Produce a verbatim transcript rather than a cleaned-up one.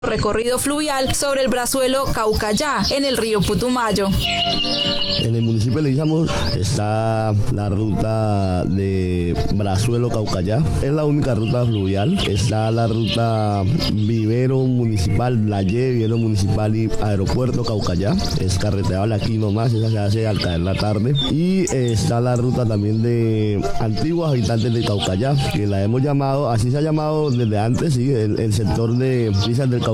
recorrido fluvial sobre el brazuelo Caucayá, en el río Putumayo. En el municipio de Leguizamo está la ruta de Brazuelo Caucayá, es la única ruta fluvial. Está la ruta Vivero Municipal, la Y, Vivero Municipal y Aeropuerto Caucayá, es carreteable aquí nomás, esa se hace al caer la tarde. Y eh, está la ruta también de antiguos habitantes de Caucayá, que la hemos llamado, así se ha llamado desde antes, sí, el, el sector de Brisas del Caucayá.